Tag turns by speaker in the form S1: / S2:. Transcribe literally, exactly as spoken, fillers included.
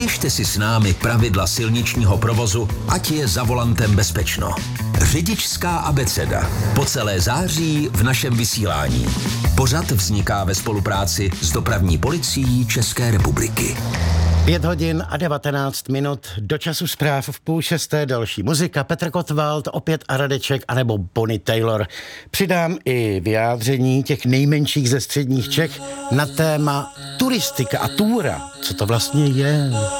S1: Pište si s námi pravidla silničního provozu, ať je za volantem bezpečno. Řidičská abeceda. Po celé září v našem vysílání. Pořad vzniká ve spolupráci s Dopravní policií České republiky.
S2: Pět hodin a devatenáct minut do času zpráv v půl šesté další muzika. Petr Kotwald, opět a Radeček, anebo Bonnie Taylor. Přidám i vyjádření těch nejmenších ze středních Čech na téma turistika a túra. Co to vlastně je?